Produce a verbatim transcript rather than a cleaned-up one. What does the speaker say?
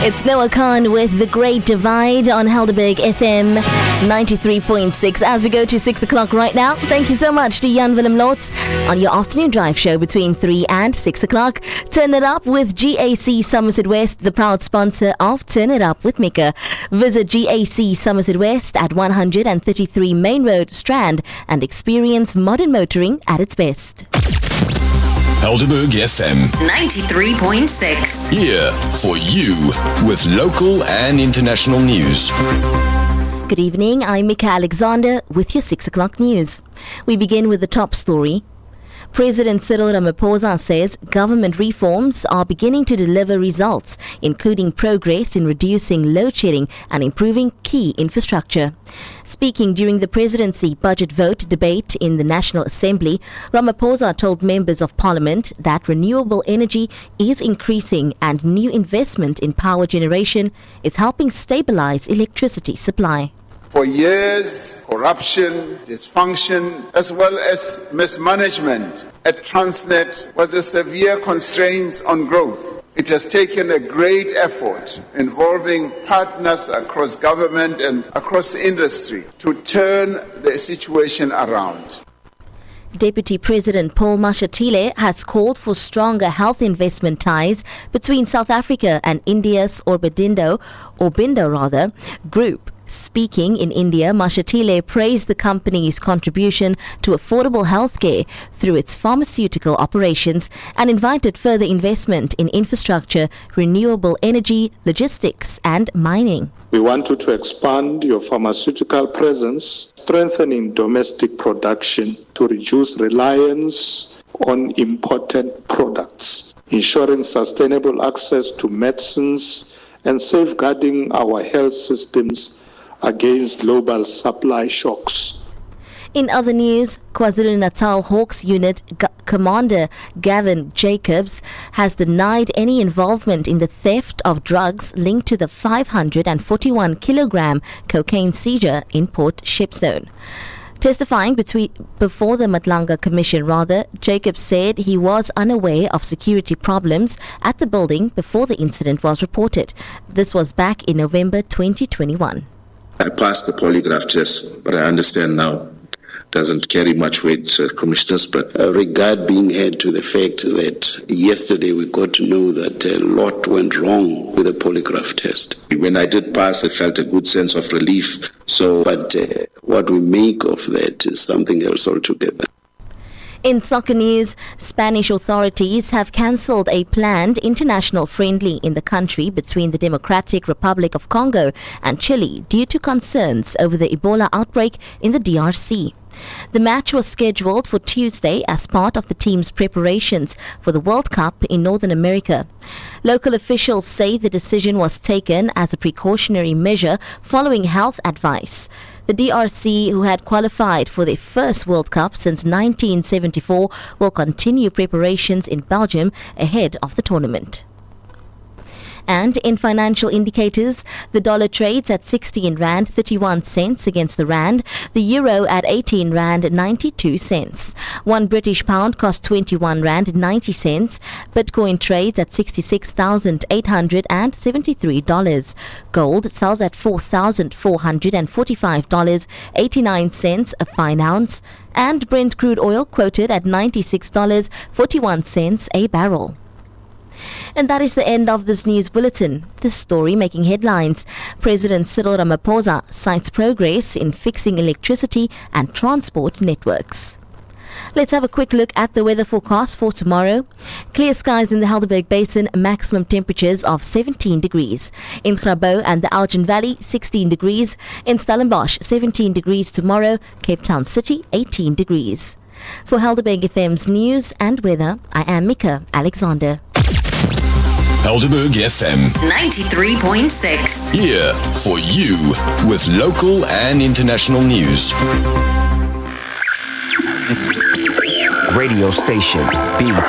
It's Noah Khan with The Great Divide on Helderberg F M ninety-three point six. As we go to six o'clock right now, thank you so much to Jan Willem Lotz on your afternoon drive show between three and six o'clock. Turn it up with G A C Somerset West, the proud sponsor of Turn It Up with Mika. Visit G A C Somerset West at one thirty-three Main Road, Strand, and experience modern motoring at its best. Helderberg F M ninety-three point six. Here for you with local and international news. Good evening, I'm Mika Alexander with your six o'clock news. We begin with the top story. President Cyril Ramaphosa says government reforms are beginning to deliver results, including progress in reducing load shedding and improving key infrastructure. Speaking during the presidency budget vote debate in the National Assembly, Ramaphosa told members of parliament that renewable energy is increasing and new investment in power generation is helping stabilize electricity supply. For years, corruption, dysfunction, as well as mismanagement at Transnet was a severe constraint on growth. It has taken a great effort involving partners across government and across industry to turn the situation around. Deputy President Paul Mashatile has called for stronger health investment ties between South Africa and India's Aurobindo, Aurobindo rather, group. Speaking in India, Mashatile praised the company's contribution to affordable healthcare through its pharmaceutical operations and invited further investment in infrastructure, renewable energy, logistics and mining. We want you to expand your pharmaceutical presence, strengthening domestic production to reduce reliance on imported products, ensuring sustainable access to medicines and safeguarding our health systems against global supply shocks. In other news, KwaZulu-Natal Hawks Unit G- Commander Gavin Jacobs has denied any involvement in the theft of drugs linked to the five hundred forty-one kilogram cocaine seizure in Port Shepstone. Testifying between, before the Matlanga Commission, rather, Jacobs said he was unaware of security problems at the building before the incident was reported. This was back in November twenty twenty-one. I passed the polygraph test, but I understand now it doesn't carry much weight, uh, commissioners. But uh, regard being had to the fact that yesterday we got to know that a lot went wrong with the polygraph test. When I did pass, I felt a good sense of relief. So, but uh, what we make of that is something else altogether. In soccer news, Spanish authorities have cancelled a planned international friendly in the country between the Democratic Republic of Congo and Chile due to concerns over the Ebola outbreak in the D R C. The match was scheduled for Tuesday as part of the team's preparations for the World Cup in Northern America. Local officials say the decision was taken as a precautionary measure following health advice. The D R C, who had qualified for their first World Cup since nineteen seventy-four, will continue preparations in Belgium ahead of the tournament. And in financial indicators, the dollar trades at sixteen rand thirty-one cents against the rand, the euro at eighteen rand ninety-two cents. One British pound costs twenty-one rand ninety cents. Bitcoin trades at sixty-six thousand eight hundred seventy-three dollars. Gold sells at four thousand four hundred forty-five dollars and eighty-nine cents a fine ounce. And Brent crude oil quoted at ninety-six dollars and forty-one cents a barrel. And that is the end of this news bulletin. This story making headlines. President Cyril Ramaphosa cites progress in fixing electricity and transport networks. Let's have a quick look at the weather forecast for tomorrow. Clear skies in the Helderberg Basin, maximum temperatures of seventeen degrees. In Grabo and the Elgin Valley, sixteen degrees. In Stellenbosch, seventeen degrees tomorrow. Cape Town City, eighteen degrees. For Helderberg F M's news and weather, I am Mika Alexander. Helderberg F M ninety-three point six. Here for you with local and international news. Radio station B